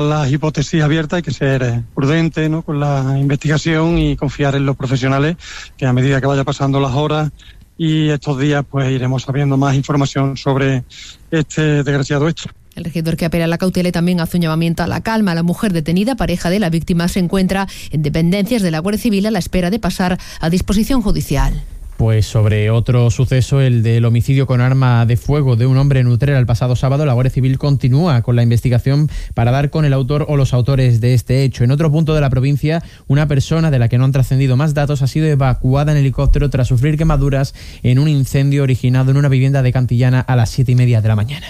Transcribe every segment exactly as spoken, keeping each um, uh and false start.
Las hipótesis abiertas, hay que ser prudente, ¿no?, con la investigación y confiar en los profesionales, que a medida que vaya pasando las horas y estos días, pues iremos sabiendo más información sobre este desgraciado hecho. El regidor, que apela a la cautela y también hace un llamamiento a la calma. La mujer detenida, pareja de la víctima, se encuentra en dependencias de la Guardia Civil a la espera de pasar a disposición judicial. Pues sobre otro suceso, el del homicidio con arma de fuego de un hombre en Utrera el pasado sábado, la Guardia Civil continúa con la investigación para dar con el autor o los autores de este hecho. En otro punto de la provincia, una persona de la que no han trascendido más datos ha sido evacuada en helicóptero tras sufrir quemaduras en un incendio originado en una vivienda de Cantillana a las siete y media de la mañana.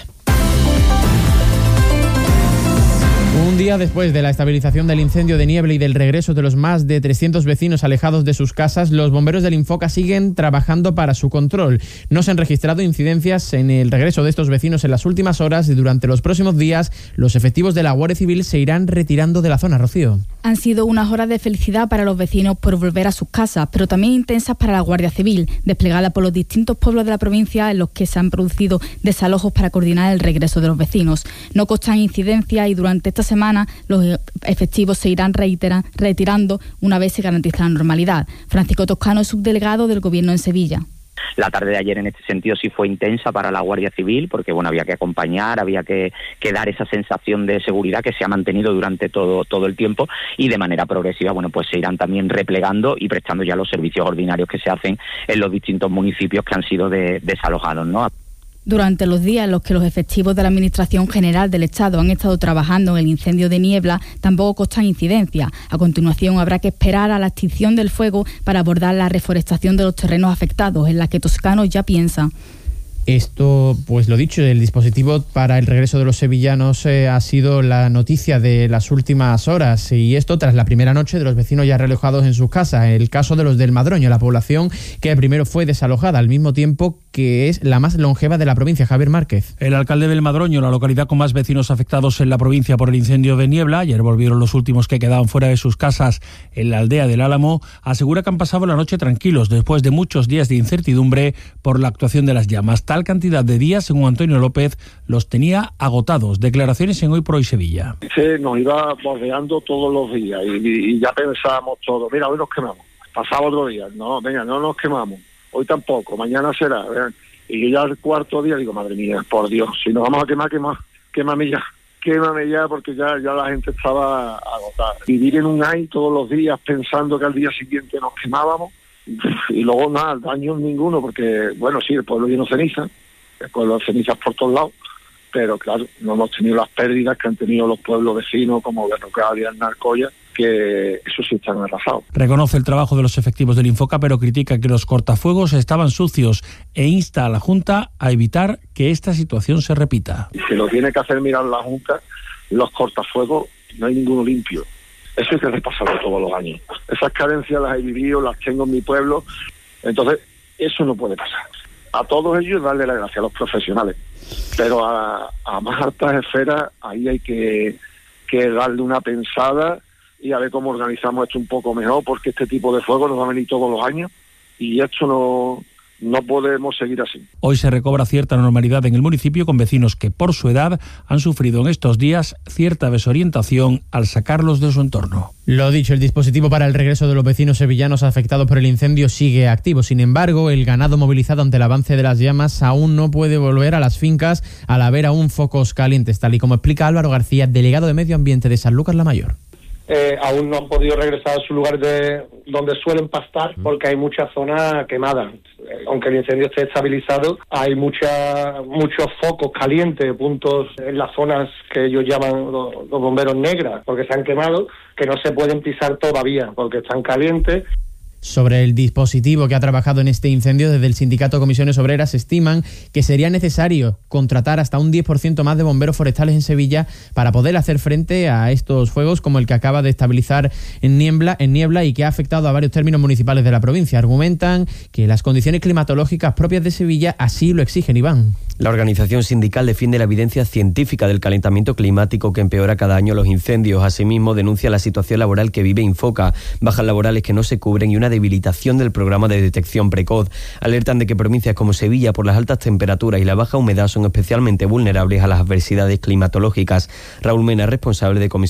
Un día después de la estabilización del incendio de Niebla y del regreso de los más de trescientos vecinos alejados de sus casas, los bomberos del Infoca siguen trabajando para su control. No se han registrado incidencias en el regreso de estos vecinos en las últimas horas y durante los próximos días los efectivos de la Guardia Civil se irán retirando de la zona. Rocío. Han sido unas horas de felicidad para los vecinos por volver a sus casas, pero también intensas para la Guardia Civil, desplegada por los distintos pueblos de la provincia en los que se han producido desalojos para coordinar el regreso de los vecinos. No constan incidencias y durante esta semana los efectivos se irán reitera, retirando una vez se garantiza la normalidad. Francisco Toscano es subdelegado del Gobierno en Sevilla. La tarde de ayer en este sentido sí fue intensa para la Guardia Civil porque bueno, había que acompañar, había que, que dar esa sensación de seguridad que se ha mantenido durante todo, todo el tiempo y de manera progresiva bueno, pues se irán también replegando y prestando ya los servicios ordinarios que se hacen en los distintos municipios que han sido de, desalojados, ¿no? Durante los días en los que los efectivos de la Administración General del Estado han estado trabajando en el incendio de Niebla, tampoco constan incidencias. A continuación habrá que esperar a la extinción del fuego para abordar la reforestación de los terrenos afectados, en la que Toscano ya piensa. Esto, pues lo dicho, el dispositivo para el regreso de los sevillanos eh, ha sido la noticia de las últimas horas, y esto tras la primera noche de los vecinos ya realojados en sus casas. El caso de los del Madroño, la población que primero fue desalojada, al mismo tiempo que es la más longeva de la provincia. Javier Márquez. El alcalde del Madroño, la localidad con más vecinos afectados en la provincia por el incendio de Niebla, ayer volvieron los últimos que quedaban fuera de sus casas en la aldea del Álamo, asegura que han pasado la noche tranquilos después de muchos días de incertidumbre por la actuación de las llamas. Tal cantidad de días, según Antonio López, los tenía agotados. Declaraciones en Hoy por Hoy Sevilla. Sí, nos iba bordeando todos los días y, y ya pensábamos todo, mira, hoy nos quemamos, pasaba otro día, no, venga, no nos quemamos, hoy tampoco, mañana será, vean. Y yo ya el cuarto día digo, madre mía, por Dios, si nos vamos a quemar, quema, quémame ya, quémame ya, porque ya, ya la gente estaba agotada. Vivir en un ay todos los días pensando que al día siguiente nos quemábamos, y luego nada, daño ninguno, porque, bueno, sí, el pueblo lleno de ceniza, el pueblo de cenizas por todos lados, pero claro, no hemos tenido las pérdidas que han tenido los pueblos vecinos como Berrocal y Alnarcoya, que eso sí están arrasados. Reconoce el trabajo de los efectivos del Infoca, pero critica que los cortafuegos estaban sucios e insta a la Junta a evitar que esta situación se repita. Si lo tiene que hacer mirar la Junta, los cortafuegos no hay ninguno limpio. Eso hay que repasarlo todos los años. Esas carencias las he vivido, las tengo en mi pueblo, entonces eso no puede pasar. A todos ellos darle la gracia a los profesionales, pero a, a más altas esferas ahí hay que, que darle una pensada y a ver cómo organizamos esto un poco mejor, porque este tipo de fuego nos va a venir todos los años y esto no, no podemos seguir así. Hoy se recobra cierta normalidad en el municipio con vecinos que por su edad han sufrido en estos días cierta desorientación al sacarlos de su entorno. Lo dicho, el dispositivo para el regreso de los vecinos sevillanos afectados por el incendio sigue activo. Sin embargo, el ganado movilizado ante el avance de las llamas aún no puede volver a las fincas al haber aún focos calientes, tal y como explica Álvaro García, delegado de Medio Ambiente de Sanlúcar la Mayor. Eh, aún no han podido regresar a su lugar de donde suelen pastar porque hay mucha zona quemada. Aunque el incendio esté estabilizado, hay mucha, muchos focos calientes, puntos en las zonas que ellos llaman los, los bomberos negras, porque se han quemado, que no se pueden pisar todavía porque están calientes. Sobre el dispositivo que ha trabajado en este incendio, desde el sindicato Comisiones Obreras estiman que sería necesario contratar hasta un diez por ciento más de bomberos forestales en Sevilla para poder hacer frente a estos fuegos como el que acaba de estabilizar en Niebla, en Niebla y que ha afectado a varios términos municipales de la provincia. Argumentan que las condiciones climatológicas propias de Sevilla así lo exigen. Iván. La organización sindical defiende la evidencia científica del calentamiento climático que empeora cada año los incendios. Asimismo, denuncia la situación laboral que vive Infoca, bajas laborales que no se cubren y una debilitación del programa de detección precoz. Alertan de que provincias como Sevilla, por las altas temperaturas y la baja humedad, son especialmente vulnerables a las adversidades climatológicas. Raúl Mena, responsable de Comisión